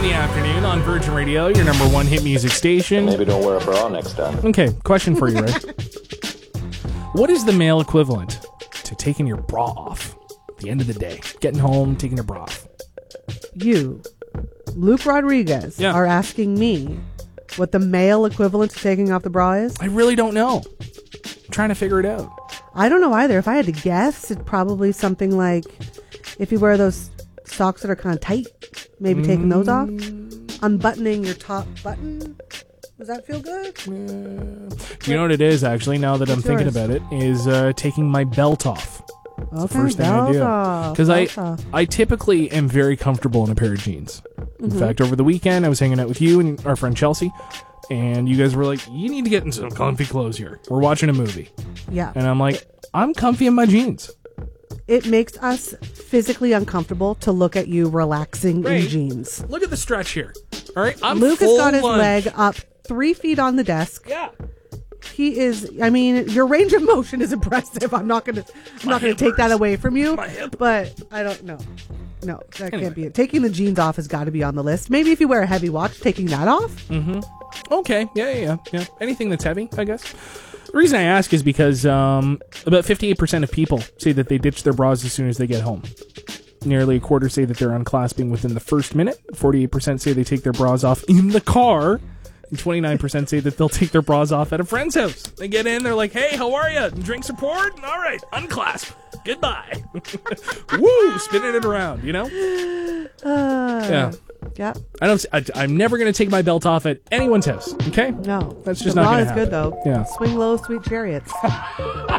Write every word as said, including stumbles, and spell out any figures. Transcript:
in the afternoon on Virgin Radio, your number one hit music station. Maybe don't wear a bra next time. Okay, question for you, Ray. What is the male equivalent to taking your bra off at the end of the day? Getting home, taking your bra off. You, Luke Rodriguez, Yeah. are asking me what the male equivalent to taking off the bra is? I really don't know. I'm trying to figure it out. I don't know either. If I had to guess, it's probably something like if you wear those socks that are kind of tight, maybe taking those off. Unbuttoning your top button. Does that feel good? You know what it is, actually, now that I'm What's thinking yours? about it, is uh, taking my belt off. That's Okay, the first thing I belt do. off, Because I, belt off. I typically am very comfortable in a pair of jeans. In Mhm. fact, over the weekend, I was hanging out with you and our friend Chelsea, and you guys were like, you need to get in some comfy clothes here. We're watching a movie. Yeah. And I'm like, I'm comfy in my jeans. It makes us physically uncomfortable to look at you relaxing Right. in jeans. Look at the stretch here. All right, I'm Luke has full got his lunge. leg up three feet on the desk. Yeah. He is. I mean, your range of motion is impressive. I'm not gonna. I'm My not gonna hip take that hurts. away from you. My hip. But I don't know. No, that Anyway. can't be it. Taking the jeans off has got to be on the list. Maybe if you wear a heavy watch, taking that off. Mm-hmm. Okay. Yeah, yeah, yeah, yeah. Anything that's heavy, I guess. The reason I ask is because um, about fifty-eight percent of people say that they ditch their bras as soon as they get home. Nearly a quarter say that they're unclasping within the first minute. forty-eight percent say they take their bras off in the car. And twenty-nine percent say that they'll take their bras off at a friend's house. They get in, they're like, hey, how are you? Drinks are poured? All right, unclasp. Goodbye. Woo, spinning it around, you know? Uh, Yeah. Yeah. I don't. I, I'm never going to take my belt off at anyone's house. Okay? No. That's just the not bra going is to happen. good though. Yeah. Swing low, sweet chariots.